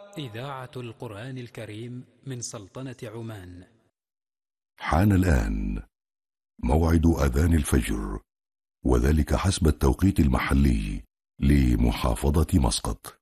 إذاعة القرآن الكريم من سلطنة عمان. حان الآن موعد أذان الفجر، وذلك حسب التوقيت المحلي لمحافظة مسقط.